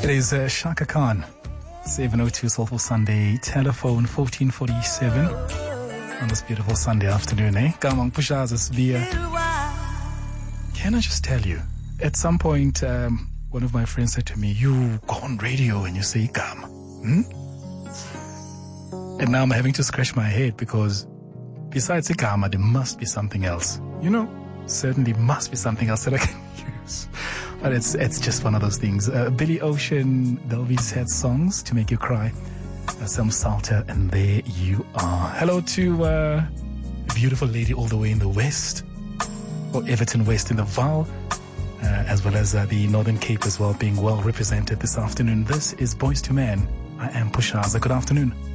It is Shaka Khan, 7:02 Soulful Sunday, telephone 1447 on this beautiful Sunday afternoon, eh? Kamang Pushazas via. Can I just tell you, at some point, one of my friends said to me, you go on radio and you say Kam. And now I'm having to scratch my head because besides Ikama, there must be something else. You know, certainly must be something else that I can use. But it's just one of those things. Billy Ocean, Delvey had songs to make you cry. Some Salter, and there you are. Hello to a beautiful lady all the way in the west, or Everton West in the Vaal, as well as the Northern Cape as well, being well represented this afternoon. This is Boys to Men. I am Pushaza. Good afternoon.